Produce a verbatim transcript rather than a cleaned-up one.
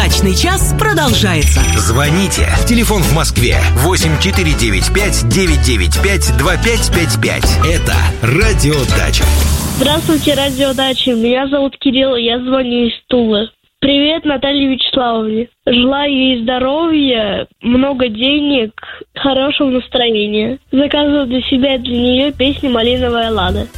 Удачный час продолжается. Звоните. Телефон в Москве восемь четыре девять пять девять девять пять два пять пять пять. Это Радио Дача. Здравствуйте, Радио Дача. Меня зовут Кирилл, я звоню из Тулы. Привет, Наталье Вячеславовне. Желаю ей здоровья, много денег, хорошего настроения. Заказываю для себя и для нее песню «Малиновая лада».